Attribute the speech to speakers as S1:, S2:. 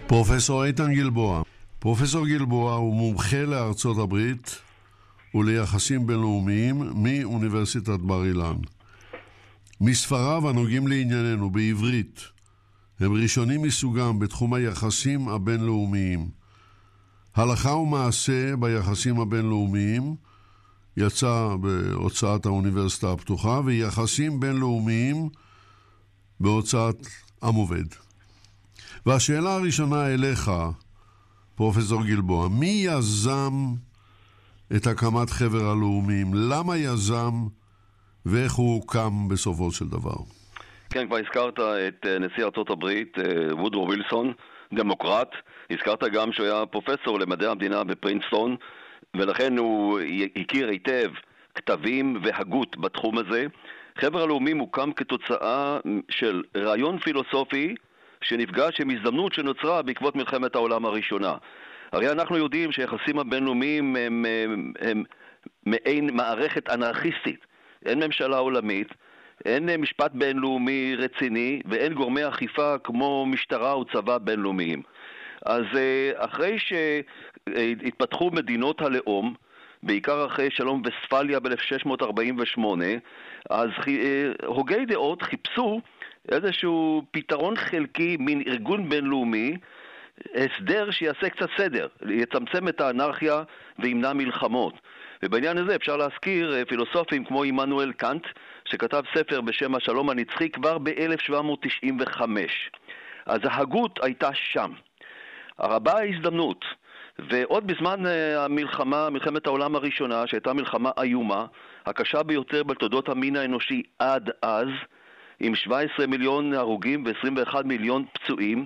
S1: פרופסור איתן גלבוע. פרופסור גלבוע הוא מומחה לארצות הברית וליחסים בינלאומיים מאוניברסיטת בר אילן. מספריו הנוגעים לענייננו בעברית הם ראשונים מסוגם בתחום היחסים הבינלאומיים. הלכה ומעשה ביחסים הבינלאומיים יצא בהוצאת האוניברסיטה הפתוחה, ויחסים בינלאומיים בהוצאת עם עובד. והשאלה הראשונה אליך, פרופסור גלבוע, מי יזם את הקמת חבר הלאומים? למה יזם ואיך הוא הוקם בסופו של דבר?
S2: כן, כבר הזכרת את נשיא ארצות הברית, וודרו ווילסון, דמוקרט. הזכרת גם שהוא היה פרופסור למדעי המדינה בפרינסטון, ולכן הוא הכיר היטב כתבים והגות בתחום הזה. חבר הלאומים הוקם כתוצאה של רעיון פילוסופי שנפגש עם הזדמנות שנוצרה בעקבות מלחמת העולם הראשונה. הרי אנחנו יודעים שהיחסים הבינלאומיים הם מעין מערכת אנרכיסטית. אין ממשלה עולמית, אין משפט בינלאומי רציני, ואין גורמי אכיפה כמו משטרה וצבא בינלאומיים. אז אחרי שהתפתחו מדינות הלאום, בעיקר אחרי שלום וספליה ב-1648, אז הוגי דעות חיפשו איזשהו פתרון חלקי, מין ארגון בינלאומי, הסדר שיעשה קצת סדר, יצמצם את האנרכיה וימנע מלחמות. ובעניין הזה אפשר להזכיר פילוסופים כמו עמנואל קאנט, שכתב ספר בשם השלום הנצחי כבר ב-1795. אז ההגות הייתה שם. הרבה ההזדמנות, ועוד בזמן המלחמה, מלחמת העולם הראשונה, שהייתה מלחמה איומה, הקשה ביותר בתולדות המין האנושי עד אז, עם 17 מיליון הרוגים ו-21 מיליון פצועים,